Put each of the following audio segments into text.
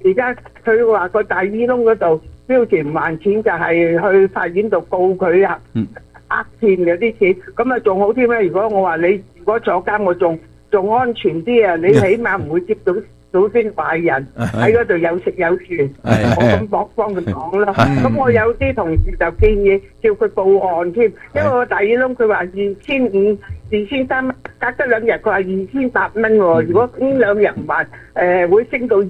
而家佢話個大耳窿嗰度標前唔還錢，就係去法院度告佢啊，呃騙嗰啲錢，咁啊仲好添咧。如果我話你如果坐監，我仲安全啲啊！你起碼唔會接到啲壞人喺嗰度有食有住，我咁幫佢講啦。咁我有啲同事就建議叫佢報案添，因為個大耳窿佢話2500、2300，隔得2日佢話2800蚊喎。如果呢2日唔還，會升到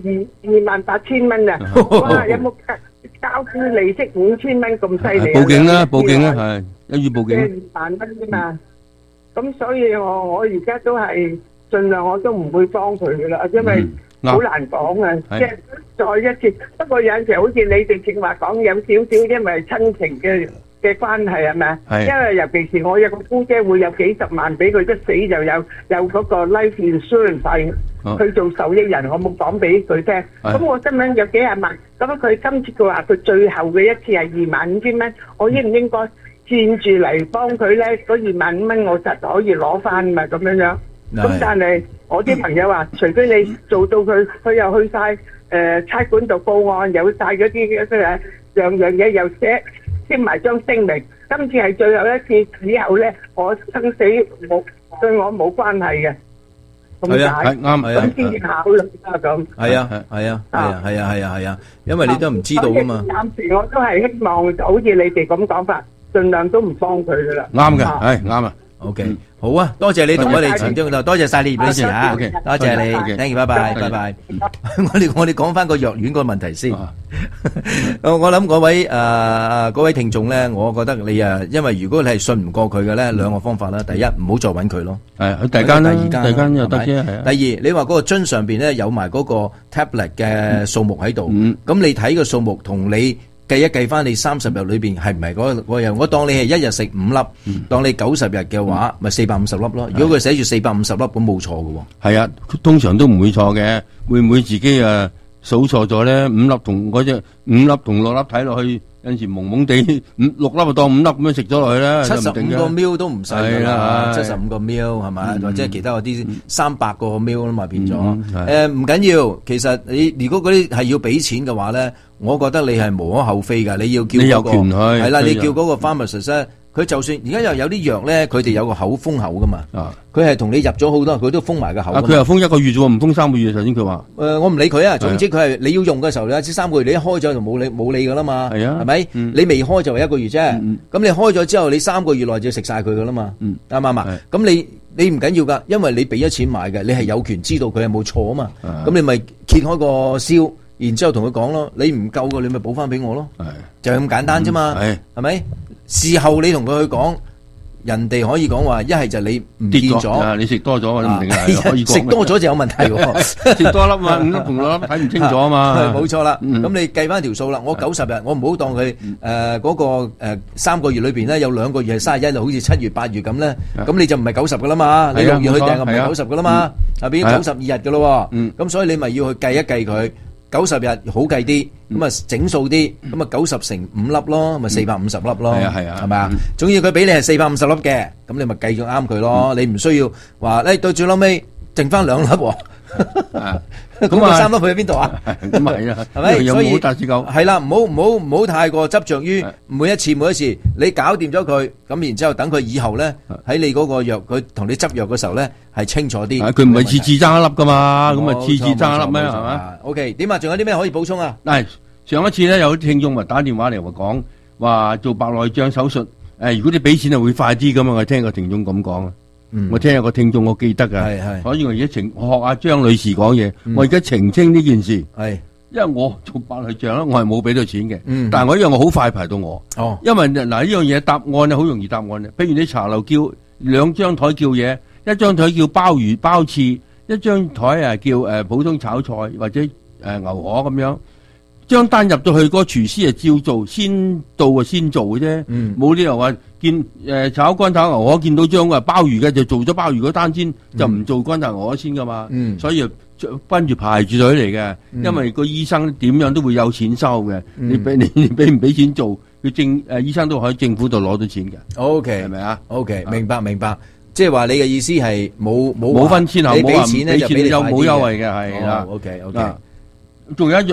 28000蚊啊！哇，有冇交啲利息5000蚊咁犀利啊？ 報警啦，報警啦，係一於報警。 2萬蚊啫嘛，咁所以我而家都係盡量我都唔會幫佢噶啦，因為好難講啊。即係再一次，不過有陣時好似你哋正話講，有少少因為親情嘅關係係咪啊？因為尤其是我有個姑姐會有幾十萬俾佢，一死就有嗰個 life insurance 費，佢做受益人，我冇講俾佢聽。咁我心諗有幾廿萬，咁佢今次佢話佢最後嘅一次係25000蚊，我應唔應該佔住嚟幫佢咧？嗰25000蚊我實可以攞翻嘛？咁樣樣。咁但係我啲朋友話，除非你做到佢又去晒差館度報案，有晒嗰啲樣嘢又簽埋張聲明。今次係最後一次，以後咧我生死冇對我冇關係嘅。 係啊，係啱，係啊， 咁先至考慮啦咁。 係啊，因為你都唔知道噶嘛。 暫時我都係希望，好似你哋咁講法，盡量都唔幫佢噶啦。 啱嘅，係啱啊。OK，好啊，多謝你同我哋陳總多謝晒你葉女士吓，多謝你 ，thank you，拜拜，拜拜。我哋講翻個藥丸個問題先。我諗嗰位聽眾咧，我覺得你因為如果你係信唔過佢嘅咧，2個方法啦。第一，唔好再揾佢咯。係，第二間又得啫。第二，你話嗰個樽上邊咧有埋嗰個 tablet 嘅數目喺度，咁你睇個數目同你計一計翻你30日裏邊係唔係嗰個藥？我當你係一日食5粒，當你90日嘅話，咪450粒咯。如果佢寫住450粒，咁冇錯嘅喎。係啊，通常都唔會錯嘅。會唔會自己數錯咗咧？5粒同嗰隻5粒同6粒睇落去，有陣時懵懵地6粒就當5粒咁樣食咗落去啦。75個 ml 都唔使㗎啦，75個 ml 係咪？或者其他嗰啲300個 ml 啦嘛變咗。唔緊要，其實你如果嗰啲係要俾錢嘅話咧，我覺得你係無可厚非㗎。你要叫嗰個係啦，你叫嗰個 pharmacist 咧。佢就算而家又有啲藥咧，佢哋有個口封口噶嘛，佢係同你入咗好多，佢都封埋個口。佢又封1個月啫喎，唔封3個月。頭先佢話，我唔理佢啊。總之佢係你要用嘅時候咧，即3個月，你一開咗就冇理噶啦嘛。係啊，係咪？你未開就係1個月啫。咁你開咗之後，你3個月內就要食晒佢噶啦嘛。啱唔啱啊？咁你唔緊要噶，因為你俾咗錢買嘅，你係有權知道佢有冇錯啊嘛。咁你咪揭開個銷，然之後同佢講咯，你唔夠嘅你咪補翻俾我咯。就係咁簡單啫嘛。係咪？事後你同佢去講，人哋可以講話，一係就你唔見咗，你食多咗我都唔定嘅。食多咗就有問題喎，食多粒嘛，5粒同6粒睇唔清楚啊嘛。冇錯啦，咁你計翻條數啦。我90日，我唔好當佢嗰個3個月裏邊咧有2個月係31，好似7月8月咁咧，咁你就唔係90噶啦嘛。你6月去訂唔係90噶啦嘛，係變咗92日噶咯。咁所以你咪要去計一計佢。90日好計啲，咁啊整數啲，咁啊90乘5粒咯，咪450粒咯，係咪啊？總之佢俾你係450粒嘅，咁你咪計咗啱佢咯。你唔需要話咧到最後尾剩翻2粒喎，咁啊3粒去喺邊度啊？咁係啊，係咪？所以係啦，唔好太過執着於每一次你搞掂咗佢，咁然之後等佢以後咧喺你嗰個藥，佢同你執藥嘅時候咧係清楚啲。佢唔係次次爭一粒噶嘛，咁啊次次爭一粒咩？係嘛？OK，點啊？仲有啲咩可以補充啊？嗱，上一次咧有啲聽眾咪打電話嚟講話做白內障手術，如果你俾錢就會快啲噶嘛。我聽個聽眾咁講啊。我聽有個聽眾我記得噶，所以我而家學阿張女士講嘢，我而家澄清呢件事，因為我做白內障咧，我係冇俾到錢嘅，但係我一樣我好快排到我，因為嗱呢樣嘢答案咧好容易答案嘅，譬如你茶樓叫2張台叫嘢，一張台叫鮑魚鮑翅，一張台叫普通炒菜或者牛河咁樣，張單入到去，個廚師照做，先到先做嘅啫，冇理由話見炒乾炒牛河見到張鮑魚嘅就做咗鮑魚嗰單先，就唔做乾炒牛河先噶嘛，所以跟住排住隊嚟嘅，因為個醫生點樣都會有錢收嘅，你俾唔俾錢做，佢醫生都喺政府度攞到錢嘅。OK 係咪啊 ？OK 明白，即係話你嘅意思係冇分先後，冇俾錢咧就俾你快啲嘅，冇優惠嘅係啦。OK，仲有一樣。